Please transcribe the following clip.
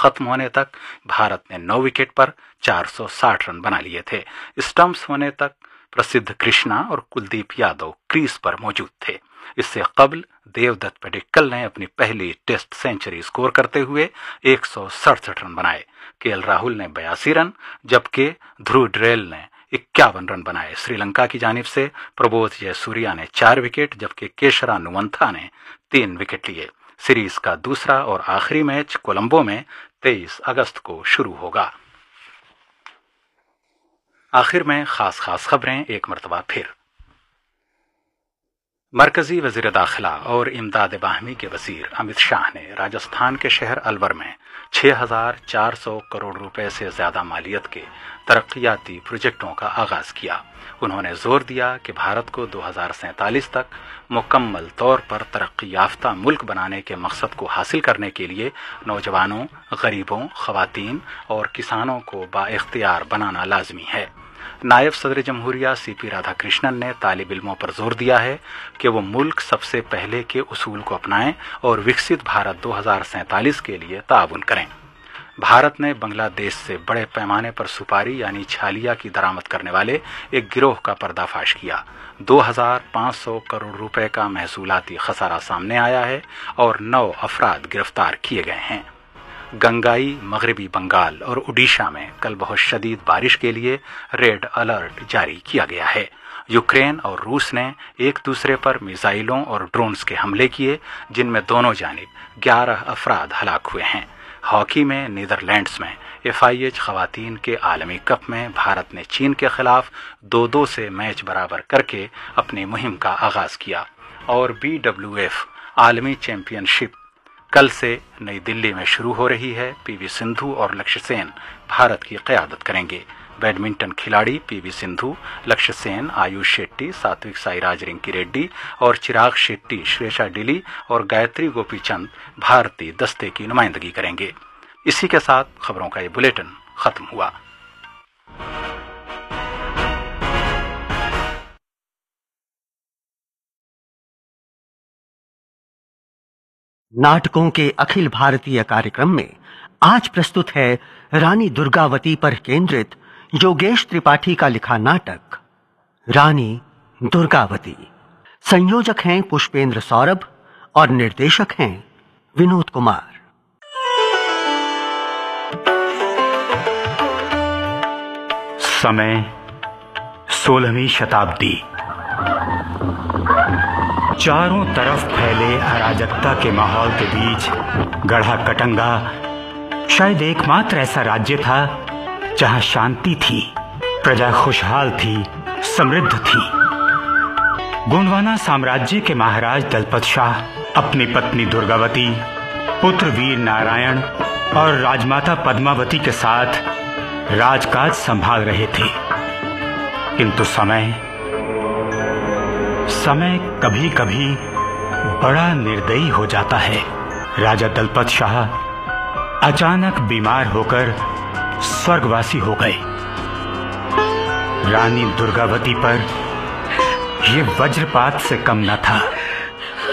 खत्म होने तक भारत ने 9 विकेट पर 460 रन बना लिए थे। स्टंप्स होने तक प्रसिद्ध कृष्णा और कुलदीप यादव क्रीज पर मौजूद थे। इससे कबल देवदत्त पडिक्कल ने अपनी पहली टेस्ट सेंचुरी स्कोर करते हुए 167 रन बनाए। केएल राहुल ने 82 रन, जबकि ध्रुव ड्रेल ने 51 रन बनाए। श्रीलंका की जानिब से प्रबोध जयसूर्या ने 4 विकेट, जबकि केशरा नुवंथा ने 3 विकेट लिए। सीरीज का दूसरा और आखिरी मैच कोलंबो में 23 अगस्त को शुरू होगा। आखिर में खास खबरें एक मरतबा फिर। मरकजी वजीर दाखिला और इमदाद बाहमी के वजीर अमित शाह ने राजस्थान के शहर अलवर में 6,400 करोड़ रुपए से ज्यादा मालियत के तरक्याती प्रोजेक्टों का आगाज किया। उन्होंने जोर दिया कि भारत को 2047 तक मुकम्मल तौर पर तरक्की याफ्ता मुल्क बनाने के मकसद को हासिल करने के लिए नौजवानों, गरीबों, खवातीन और किसानों को बाइख्तियार बनाना लाजमी है। नायब सदर जमहूरिया सीपी राधाकृष्णन ने तालिब इल्मों पर जोर दिया है कि वो मुल्क सबसे पहले के उसूल को अपनाएं और विकसित भारत 2047 के लिए ताउन करें। भारत ने बांग्लादेश से बड़े पैमाने पर सुपारी यानी छालिया की दरामद करने वाले एक गिरोह का पर्दाफाश किया। 2,500 करोड़ रुपए का महसूलाती खसारा सामने आया है और 9 अफराद गिरफ्तार किए गए हैं। गंगाई, मगरबी बंगाल और उड़ीसा में कल बहुत शदीद बारिश के लिए रेड अलर्ट जारी किया गया है। यूक्रेन और रूस ने एक दूसरे पर मिसाइलों और ड्रोन्स के हमले किए, जिनमें दोनों जानिब 11 अफराद हलाक हुए हैं। हॉकी में नीदरलैंड्स में FIH खवातीन के आलमी कप में भारत ने चीन के खिलाफ 2-2 से मैच बराबर करके अपनी मुहिम का आगाज किया। और BWF आलमी चैंपियनशिप कल से नई दिल्ली में शुरू हो रही है। PV सिंधु और लक्ष्य सेन भारत की क़यादत करेंगे। बैडमिंटन खिलाड़ी PV सिंधु, लक्ष्य सेन, आयुष शेट्टी, सात्विक साईराज रिंकी रेड्डी और चिराग शेट्टी श्रेषा डिली और गायत्री गोपीचंद भारतीय दस्ते की नुमाइंदगी करेंगे। इसी के साथ खबरों का ये बुलेटिन खत्म हुआ। नाटकों के अखिल भारतीय कार्यक्रम में आज प्रस्तुत है रानी दुर्गावती पर केंद्रित योगेश त्रिपाठी का लिखा नाटक रानी दुर्गावती। संयोजक हैं पुष्पेंद्र सौरभ और निर्देशक हैं विनोद कुमार। समय 16वीं शताब्दी। चारों तरफ फैले अराजकता के माहौल के बीच गढ़ा कटंगा शायद एकमात्र ऐसा राज्य था जहां शांति थी, प्रजा खुशहाल थी, समृद्ध थी। गोंडवाना साम्राज्य के महाराज दलपत शाह अपनी पत्नी दुर्गावती, पुत्र वीर नारायण और राजमाता पद्मावती के साथ राजकाज संभाल रहे थे। किंतु समय कभी कभी बड़ा निर्दयी हो जाता है। राजा दलपत शाह अचानक बीमार होकर स्वर्गवासी हो गए। रानी दुर्गावती पर यह वज्रपात से कम न था।